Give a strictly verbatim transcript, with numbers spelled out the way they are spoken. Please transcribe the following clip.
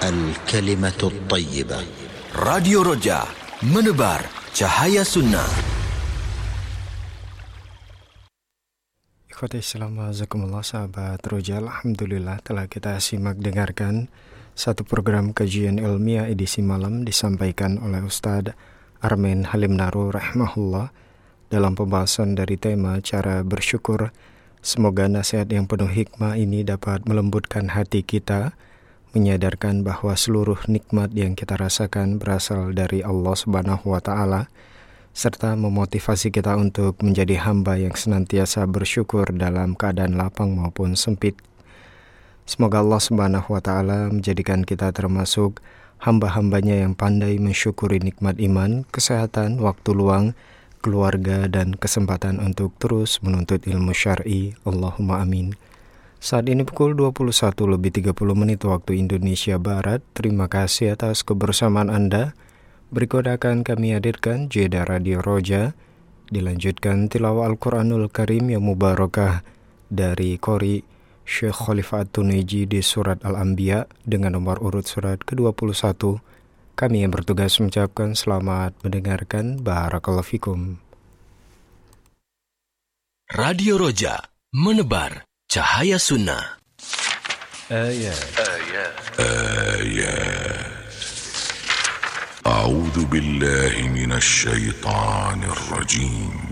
الكلمة الطيبة. Radio Roja, menebar cahaya sunnah. Ikhwati Islam, wajazakumullah sahabat Roja. Alhamdulillah telah kita simak dengarkan satu program kajian ilmiah edisi malam disampaikan oleh Ustadz Armen Halim Naru rahimahullah dalam pembahasan dari tema cara bersyukur. Semoga nasihat yang penuh hikmah ini dapat melembutkan hati kita, menyadarkan bahwa seluruh nikmat yang kita rasakan berasal dari Allah Subhanahu wa Ta'ala, serta memotivasi kita untuk menjadi hamba yang senantiasa bersyukur dalam keadaan lapang maupun sempit. Semoga Allah Subhanahu wa Ta'ala menjadikan kita termasuk hamba-hambanya yang pandai mensyukuri nikmat iman, kesehatan, waktu luang, keluarga, dan kesempatan untuk terus menuntut ilmu syar'i. Allahumma amin. Saat ini pukul dua puluh satu lebih tiga puluh menit waktu Indonesia Barat. Terima kasih atas kebersamaan Anda. Berikut akan kami hadirkan jeda Radio Roja, dilanjutkan tilawah Al-Quranul Karim yang mubarakah dari Qori Syekh Khalifah At-Tunaiji di surat Al-Anbiya dengan nomor urut surat ke dua puluh satu. Kami yang bertugas mengucapkan selamat mendengarkan. Barakallahu fikum. Radio Roja, menebar cahaya sunnah. Ayat. Ayat. آيات أعوذ بالله من الشيطان الرجيم